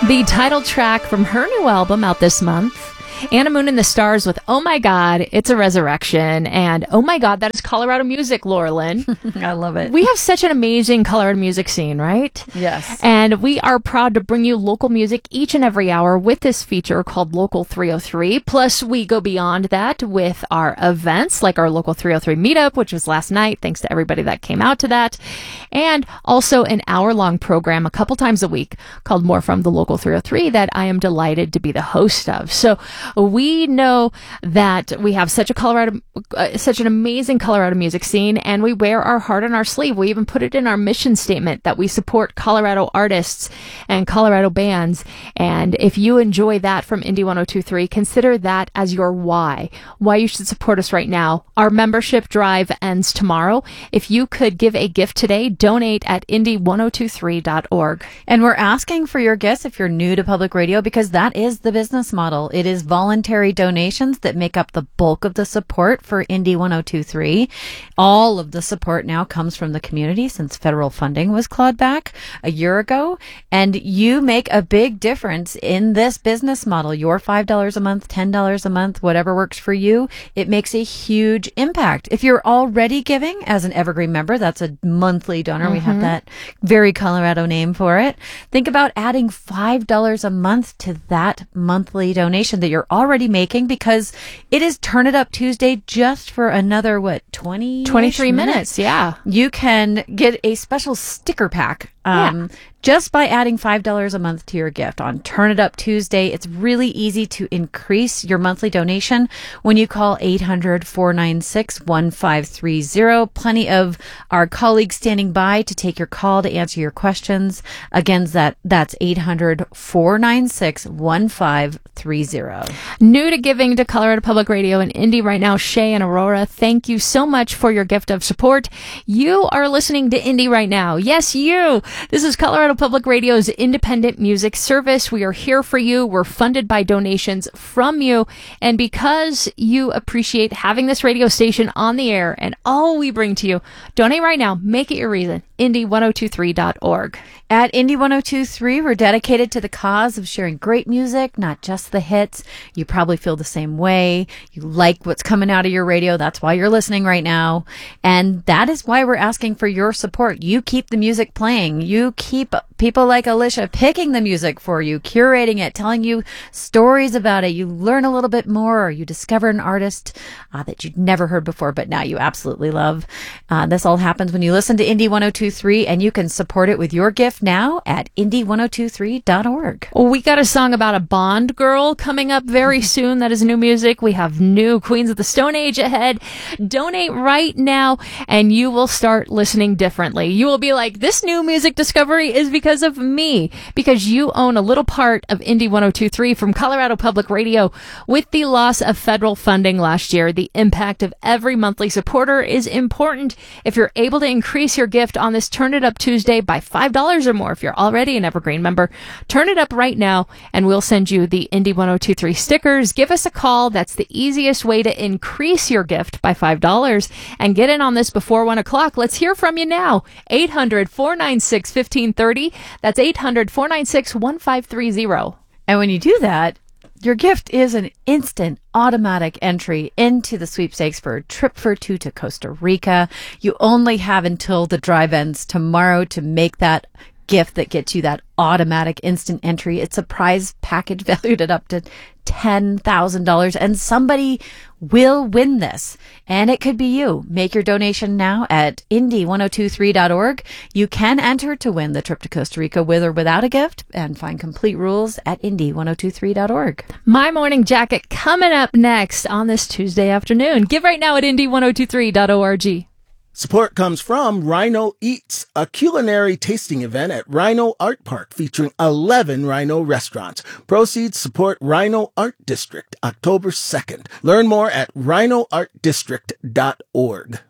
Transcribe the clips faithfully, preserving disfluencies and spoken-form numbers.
The title track from her new album out this month, Anna Moon and the Stars with Oh My God, It's a Resurrection. And oh my God, that is Colorado music, Laura Lynn. I love it. We have such an amazing Colorado music scene, right? Yes. And we are proud to bring you local music each and every hour with this feature called Local three oh three. Plus, we go beyond that with our events, like our Local three oh three meetup, which was last night. Thanks to everybody that came out to that. And also an hour-long program a couple times a week called More From the Local three oh three that I am delighted to be the host of. So we know that we have such a Colorado, uh, such an amazing Colorado music scene, and we wear our heart on our sleeve. We even put it in our mission statement that we support Colorado artists and Colorado bands. And if you enjoy that from Indie one oh two three, consider that as your why, why you should support us right now. Our membership drive ends tomorrow. If you could give a gift today, donate at indie one oh two three dot org. And we're asking for your gifts if you're new to public radio, because that is the business model. It is voluntary donations that make up the bulk of the support for Indie one oh two three. All of the support now comes from the community since federal funding was clawed back a year ago. And you make a big difference in this business model. Your five dollars a month, ten dollars a month, whatever works for you, it makes a huge impact. If you're already giving as an Evergreen member, that's a monthly donor. Mm-hmm. We have that very Colorado name for it. Think about adding five dollars a month to that monthly donation that you're already making, because it is Turn It Up Tuesday just for another, what, twenty twenty-three minutes. Yeah. You can get a special sticker pack. Um, yeah. Just by adding five dollars a month to your gift on Turn It Up Tuesday. It's really easy to increase your monthly donation when you call eight hundred, four nine six, one five three zero. Plenty of our colleagues standing by to take your call to answer your questions. Again, that that's eight hundred, four nine six, one five three zero. New to giving to Colorado Public Radio and Indie right now, Shay and Aurora, thank you so much for your gift of support. You are listening to Indie right now. Yes, you. This is Colorado Public Radio's independent music service. We are here for you. We're funded by donations from you. And because you appreciate having this radio station on the air and all we bring to you, donate right now. Make it your reason. indie one oh two three dot org. At Indie one oh two three, we're dedicated to the cause of sharing great music, not just the hits. You probably feel the same way. You like what's coming out of your radio. That's why you're listening right now. And that is why we're asking for your support. You keep the music playing. You keep people like Alicia picking the music for you, curating it, telling you stories about it. You learn a little bit more, or you discover an artist uh, that you'd never heard before, but now you absolutely love. Uh, this all happens when you listen to Indie one oh two three, and you can support it with your gift now at indie one oh two three dot org. We got a song about a Bond girl coming up very soon. That is new music. We have new Queens of the Stone Age ahead. Donate right now, and you will start listening differently. You will be like, this new music discovery is because of me, because you own a little part of Indie one oh two three from Colorado Public Radio. With the loss of federal funding last year, the impact of every monthly supporter is important. If you're able to increase your gift on this Turn It Up Tuesday by five dollars or more, if you're already an Evergreen member, turn it up right now and we'll send you the Indie one oh two three stickers. Give us a call. That's the easiest way to increase your gift by five dollars and get in on this before one o'clock. Let's hear from you now. eight hundred, four nine six, one five three zero. That's eight hundred, four nine six, one five three zero. And when you do that, your gift is an instant automatic entry into the sweepstakes for a trip for two to Costa Rica. You only have until the drive ends tomorrow to make that gift that gets you that automatic instant entry. It's a prize package valued at up to ten thousand dollars, and somebody will win this. And it could be you. Make your donation now at indie one oh two three dot org. You can enter to win the trip to Costa Rica with or without a gift, and find complete rules at indie one oh two three dot org. My Morning Jacket coming up next on this Tuesday afternoon. Give right now at indie one oh two three dot org. Support comes from Rhino Eats, a culinary tasting event at Rhino Art Park featuring eleven Rhino restaurants. Proceeds support Rhino Art District, October second. Learn more at rhino art district dot org.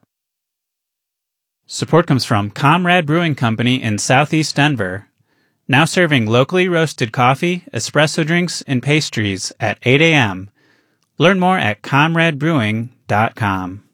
Support comes from Comrade Brewing Company in Southeast Denver, now serving locally roasted coffee, espresso drinks, and pastries at eight a.m. Learn more at comrade brewing dot com.